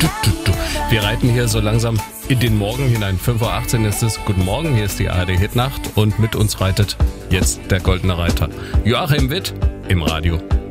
Wir reiten hier so langsam in den Morgen hinein. 5:18 Uhr ist es. Guten Morgen, hier ist die ARD Hitnacht und mit uns reitet jetzt der Goldene Reiter. Joachim Witt im Radio.